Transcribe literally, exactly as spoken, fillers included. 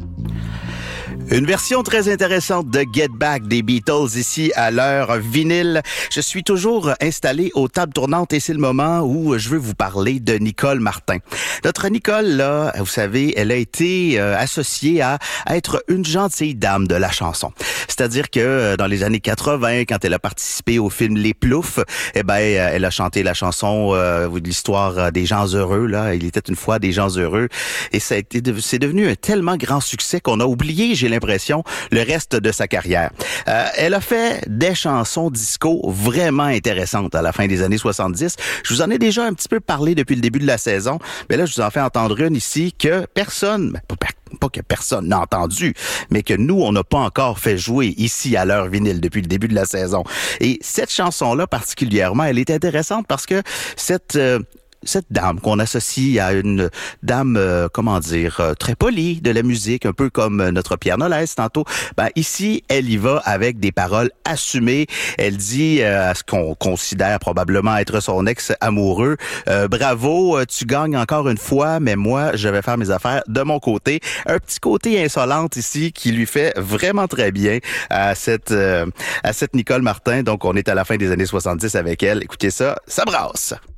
Une version très intéressante de Get Back des Beatles ici à l'heure vinyle. Je suis toujours installé aux tables tournantes et c'est le moment où je veux vous parler de Nicole Martin. Notre Nicole, là, vous savez, elle a été euh, associée à, à être une gentille dame de la chanson. C'est-à-dire que euh, dans les années quatre-vingts, quand elle a participé au film Les Ploufs, eh ben, elle a chanté la chanson euh, de l'histoire des gens heureux. Là, il était une fois des gens heureux et ça a été, c'est devenu un tellement grand succès qu'on a oublié, j'ai l'impression, le reste de sa carrière. Euh, elle a fait des chansons disco vraiment intéressantes à la fin des années soixante-dix. Je vous en ai déjà un petit peu parlé depuis le début de la saison, mais là, je vous en fais entendre une ici que personne, pas que personne n'a entendu, mais que nous, on n'a pas encore fait jouer ici à l'heure vinyle depuis le début de la saison. Et cette chanson-là, particulièrement, elle est intéressante parce que cette... Euh, Cette dame qu'on associe à une dame, euh, comment dire, euh, très polie de la musique, un peu comme euh, notre Pierre Nolès tantôt, ben ici, elle y va avec des paroles assumées. Elle dit euh, à ce qu'on considère probablement être son ex-amoureux, euh, bravo, tu gagnes encore une fois, mais moi, je vais faire mes affaires de mon côté. Un petit côté insolente ici qui lui fait vraiment très bien à cette, euh, à cette Nicole Martin. Donc, on est à la fin des années soixante-dix avec elle. Écoutez ça, ça brasse.